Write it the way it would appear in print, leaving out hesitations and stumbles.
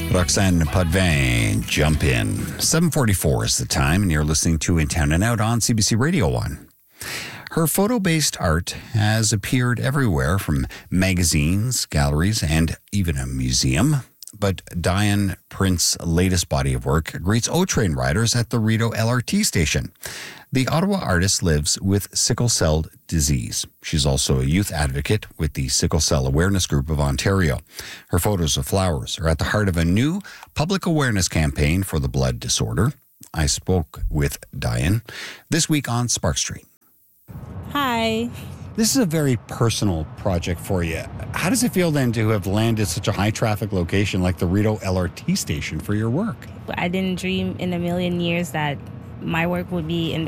Roxanne Podvane, Jump In. 7:44 is the time, and you're listening to In Town and Out on CBC Radio 1. Her photo-based art has appeared everywhere, from magazines, galleries, and even a museum. But Diane Prince's latest body of work greets O-Train riders at the Rideau LRT station. The Ottawa artist lives with sickle cell disease. She's also a youth advocate with the Sickle Cell Awareness Group of Ontario. Her photos of flowers are at the heart of a new public awareness campaign for the blood disorder. I spoke with Diane this week on Spark Street. Hi. This is a very personal project for you. How does it feel then to have landed such a high traffic location like the Rideau LRT station for your work? I didn't dream in a million years that my work would be in